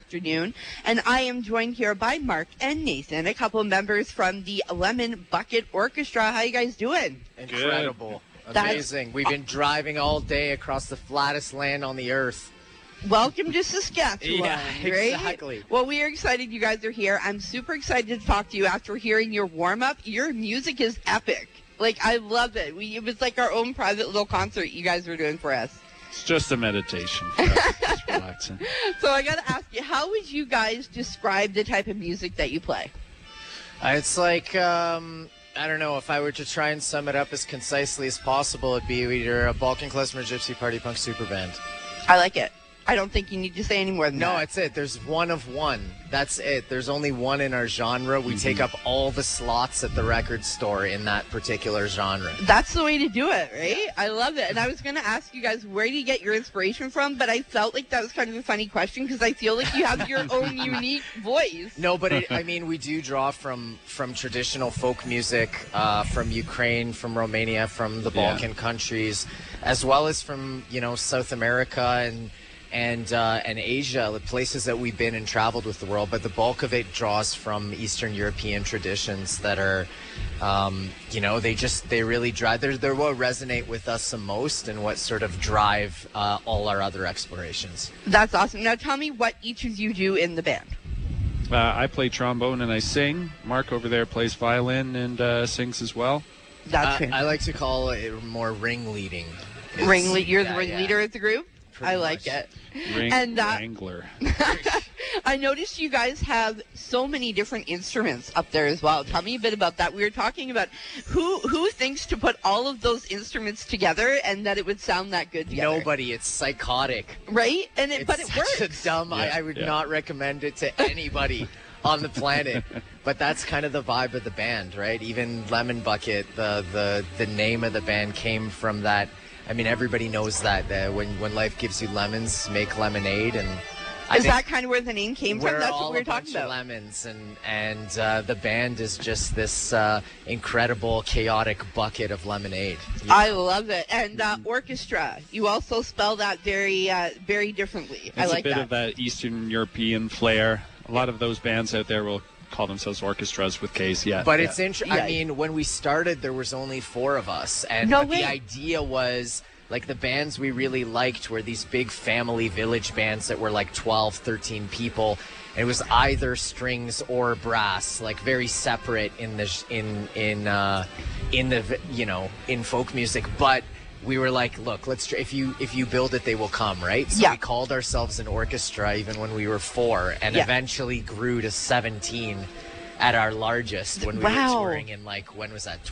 afternoon. And I am joined here by Mark and Nathan, a couple of members from the Lemon Bucket Orchestra. How you guys doing? Incredible. Amazing. We've been driving all day across the flattest land on the earth. Welcome to Saskatchewan, Yeah, right? exactly. Well, we are excited you guys are here. I'm super excited to talk to you after hearing your warm-up. Your music is epic. Like, I love it. It was like our own private little concert you guys were doing for us. It's just a meditation for us. Just relaxing. So I got to ask you, how would you guys describe the type of music that you play? It's like, I don't know, if I were to try and sum it up as concisely as possible, it'd be either a Balkan Klezmer Gypsy Party Punk super band. I like it. I don't think you need to say any more than that. No, it's it. There's one of one. That's it. There's only one in our genre. We take up all the slots at the record store in that particular genre. That's the way to do it, right? I love it. And I was going to ask you guys, where do you get your inspiration from? But I felt like that was kind of a funny question because I feel like you have your own unique voice. No, but we do draw from traditional folk music, from Ukraine, from Romania, from the Balkan countries, as well as from, South America and Asia, the places that we've been and traveled with the world, but the bulk of it draws from Eastern European traditions that are, they really drive. They're what resonate with us the most and what sort of drive all our other explorations. That's awesome. Now tell me what each of you do in the band. I play trombone and I sing. Mark over there plays violin and sings as well. That's I like to call it more ringleading. You're the ringleader of the group? I like it. Wrangler. I noticed you guys have so many different instruments up there as well. Tell me a bit about that. We were talking about who thinks to put all of those instruments together and that it would sound that good together. Nobody. It's psychotic. Right? But it works. It's dumb. Yeah, I would not recommend it to anybody on the planet. But that's kind of the vibe of the band, right? Even Lemon Bucket, the name of the band came from that. I mean, everybody knows that when life gives you lemons, make lemonade, and is that kind of where the name came from? That's what we were talking about. Lemons, and the band is just this incredible, chaotic bucket of lemonade. I love it. And orchestra, you also spell that very, very differently. It's I like a bit that. of that Eastern European flair. A lot of those bands out there will call themselves orchestras with K's, But it's interesting. I mean, when we started, there was only 4 of us, and the idea was, like, the bands we really liked were these big family village bands that were like 12, 13 people, and it was either strings or brass, like very separate in folk music. But we were like, look, if you build it, they will come, right? So we called ourselves an orchestra even when we were 4, and eventually grew to 17 at our largest when we were touring in, like, when was that,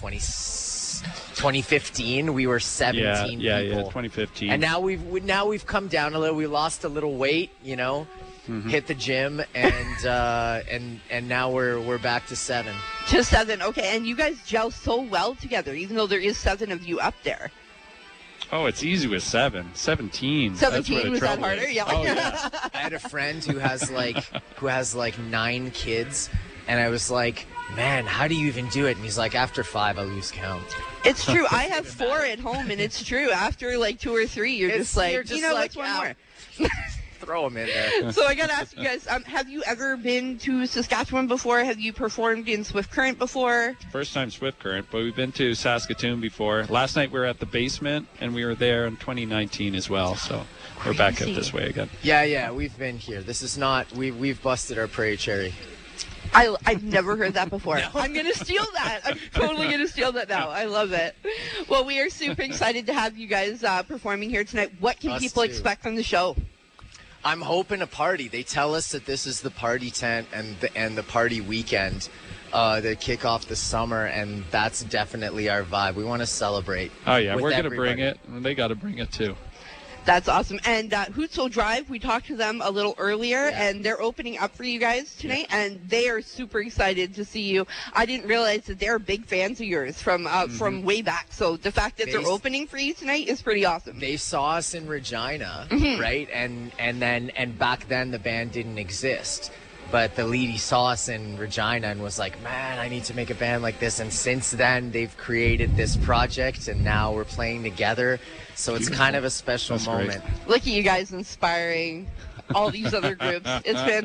2015? We were 17 people. Yeah, 2015. And now we've come down a little. We lost a little weight, hit the gym, and now we're back to 7. To 7, okay. And you guys gel so well together, even though there is 7 of you up there. Oh, it's easy with 7. 17. 17 was that harder? Yeah. Oh, yeah. I had a friend who has like 9 kids, and I was like, man, how do you even do it? And he's like, after 5, I lose count. It's true. I have 4 at home, and it's true. After like 2 or 3, you're just like, what's one more? Throw them in there. So I got to ask you guys, have you ever been to Saskatchewan before? Have you performed in Swift Current before? First time Swift Current, but we've been to Saskatoon before. Last night we were at the Basement, and we were there in 2019 as well. So we're back up this way again. Yeah, we've been here. This is not, we've busted our prairie cherry. I've never heard that before. No. I'm going to steal that. I'm totally going to steal that now. I love it. Well, we are super excited to have you guys performing here tonight. What can people expect from the show? I'm hoping a party. They tell us that this is the party tent and the party weekend to kick off the summer, and that's definitely our vibe. We want to celebrate. Oh, yeah. We're going to bring it, and they got to bring it, too. That's awesome. And Hootso Drive, we talked to them a little earlier, and they're opening up for you guys tonight, and they are super excited to see you. I didn't realize that they're big fans of yours from way back. So the fact that they're opening for you tonight is pretty awesome. They saw us in Regina, right? And back then the band didn't exist. But the lead saw us in Regina and was like, man, I need to make a band like this. And since then, they've created this project, and now we're playing together. So it's kind of a special moment. Look at you guys inspiring all these other groups. It's fantastic.